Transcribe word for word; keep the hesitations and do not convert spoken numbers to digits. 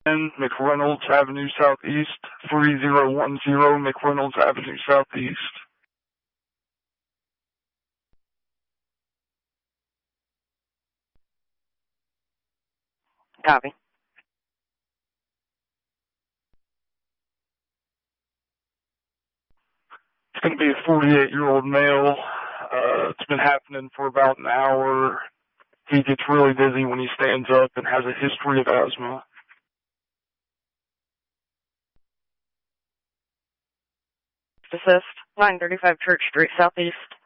McReynolds Avenue Southeast, three zero one zero McReynolds Avenue Southeast. Copy. It's going to be a forty-eight-year-old male. Uh, it's been happening for about an hour. He gets really dizzy when he stands up and has a history of asthma. Assist, nine thirty-five Church Street Southeast.